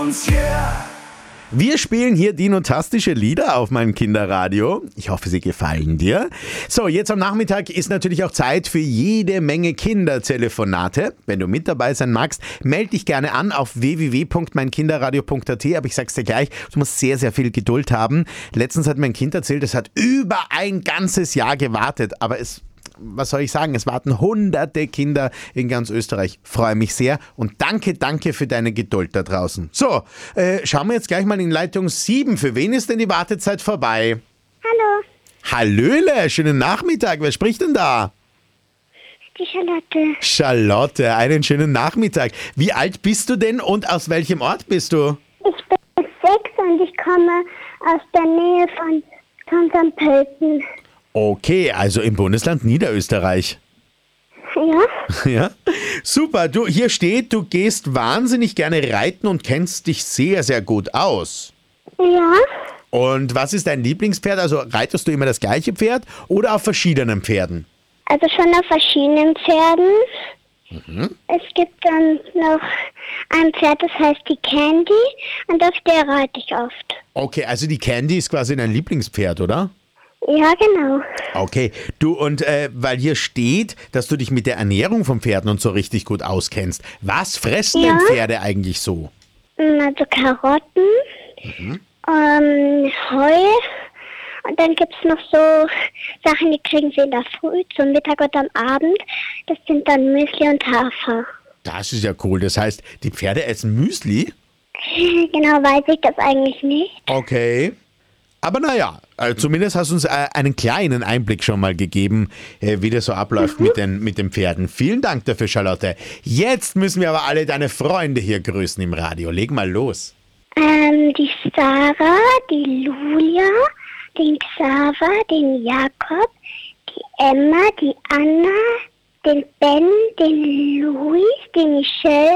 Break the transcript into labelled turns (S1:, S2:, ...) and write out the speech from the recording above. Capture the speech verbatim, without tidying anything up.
S1: Wir spielen hier dinotastische Lieder auf meinem Kinderradio. Ich hoffe, sie gefallen dir. So, jetzt am Nachmittag ist natürlich auch Zeit für jede Menge Kindertelefonate. Wenn du mit dabei sein magst, melde dich gerne an auf w w w punkt mein kinderradio punkt a t. Aber ich sag's dir gleich, du musst sehr, sehr viel Geduld haben. Letztens hat mein Kind erzählt, es hat über ein ganzes Jahr gewartet. Aber es... Was soll ich sagen? Es warten hunderte Kinder in ganz Österreich. Freue mich sehr und danke, danke für deine Geduld da draußen. So, äh, schauen wir jetzt gleich mal in Leitung sieben. Für wen ist denn die Wartezeit vorbei?
S2: Hallo,
S1: Hallöle, schönen Nachmittag. Wer spricht denn da?
S2: die Charlotte.
S1: Charlotte, einen schönen Nachmittag. Wie alt bist du denn und aus welchem Ort bist du?
S2: Ich bin sechs und ich komme aus der Nähe von, von Sankt Pölten.
S1: Okay, also im Bundesland Niederösterreich.
S2: Ja?
S1: Ja, super. Du, hier steht, du gehst wahnsinnig gerne reiten und kennst dich sehr, sehr gut aus.
S2: Ja?
S1: Und was ist dein Lieblingspferd? Also reitest du immer das gleiche Pferd oder auf verschiedenen Pferden?
S2: Also schon auf verschiedenen Pferden.
S1: Mhm.
S2: Es gibt dann noch ein Pferd, das heißt die Candy und auf der reite ich oft.
S1: Okay, also die Candy ist quasi dein Lieblingspferd, oder?
S2: Ja, genau.
S1: Okay, du und äh, weil hier steht, dass du dich mit der Ernährung von Pferden und so richtig gut auskennst. Was fressen
S2: Ja.
S1: denn Pferde eigentlich so?
S2: Also Karotten,
S1: Mhm.
S2: ähm, Heu und dann gibt es noch so Sachen, die kriegen sie in der Früh, zum Mittag und am Abend. Das sind dann Müsli und Hafer.
S1: Das ist ja cool. Das heißt, die Pferde essen Müsli?
S2: Genau weiß ich das eigentlich nicht.
S1: Okay. Aber naja, äh, zumindest hast du uns äh, einen kleinen Einblick schon mal gegeben, äh, wie das so abläuft mit den, mit den Pferden. Vielen Dank dafür, Charlotte. Jetzt müssen wir aber alle deine Freunde hier grüßen im Radio. Leg mal los.
S2: Ähm, die Sarah, die Julia, den Xaver, den Jakob, die Emma, die Anna, den Ben, den Luis, den Michelle,